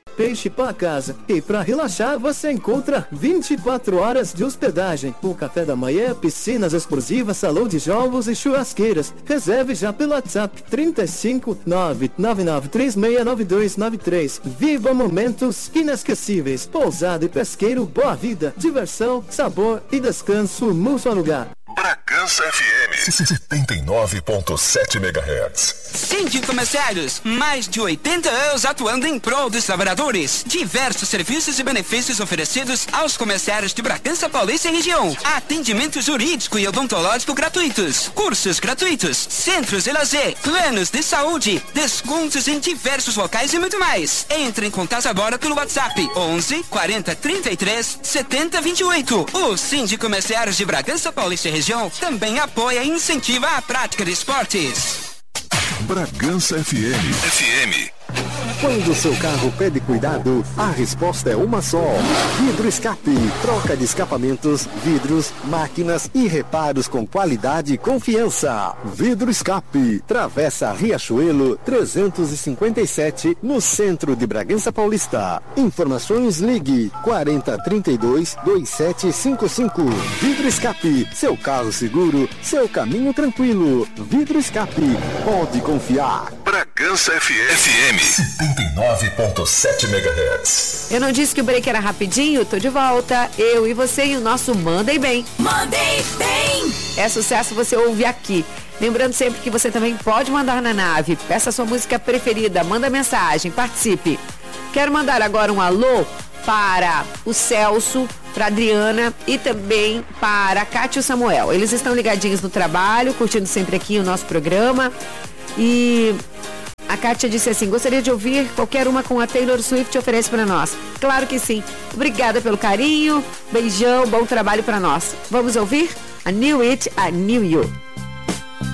peixe para casa. E para relaxar, você encontra 24 horas de hospedagem. O café da manhã, piscinas exclusivas, salão de jogos e churrasqueiras. Reserve já pelo WhatsApp 35999369293. Viva momentos inesquecíveis. Pousada e pesqueiro Boa Vida. Diversão, sabor e descanso num só lugar. Bragança FM 79.7 MHz. Síndico Mercedes, mais de 80 anos atuando em prol dos trabalhadores. Diversos serviços e benefícios oferecidos aos comerciários de Bragança Paulista e região. Atendimento jurídico e odontológico gratuitos. Cursos gratuitos. Centros de lazer. Planos de saúde. Descontos em diversos locais e muito mais. Entre em contato agora pelo WhatsApp 11 40 33 70 28. O Síndico Mercedes de Bragança Paulista e região também apoia e incentiva a prática de esportes. Bragança FM. Quando o seu carro pede cuidado, a resposta é uma só. Vidro Escape. Troca de escapamentos, vidros, máquinas e reparos com qualidade e confiança. Vidro Escape. Travessa Riachuelo 357, no centro de Bragança Paulista. Informações, ligue 4032-2755. Vidro Escape. Seu carro seguro, seu caminho tranquilo. Vidro Escape. Pode confiar. Bragança FM 79.7 MHz. Eu não disse que o break era rapidinho? Tô de volta. Eu e você e o nosso Mandem Bem. Mandem Bem! É sucesso, você ouve aqui. Lembrando sempre que você também pode mandar na nave. Peça a sua música preferida, manda mensagem, participe. Quero mandar agora um alô para o Celso, para a Adriana e também para a Cátia e o Samuel. Eles estão ligadinhos no trabalho, curtindo sempre aqui o nosso programa. E a Kátia disse assim: gostaria de ouvir qualquer uma com a Taylor Swift oferece para nós. Claro que sim. Obrigada pelo carinho, beijão, bom trabalho para nós. Vamos ouvir? I Knew It, I Knew You.